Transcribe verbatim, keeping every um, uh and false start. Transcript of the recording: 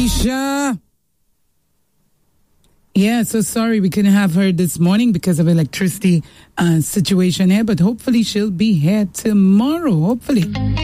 Alicia. Yeah, so sorry we couldn't have her this morning because of electricity uh, situation here, but hopefully she'll be here tomorrow, hopefully.